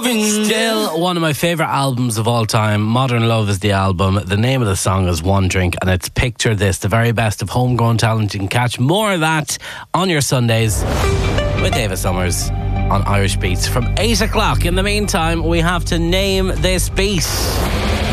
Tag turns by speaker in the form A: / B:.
A: Still one of my favourite albums of all time. Modern Love is the album. The name of the song is One Drink, and it's Picture This, the very best of homegrown talent. You can catch more of that on your Sundays with David Summers on Irish Beats from 8 o'clock. In the meantime, we have to name this beat.